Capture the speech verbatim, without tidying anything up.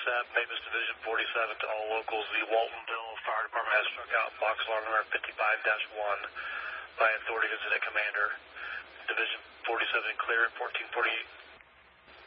S A P, Mavis Division forty-seven to all locals. The Waltonville Fire Department has struck out box alarm number fifty-five dash one by authority incident commander. Division forty-seven clear at fourteen forty-eight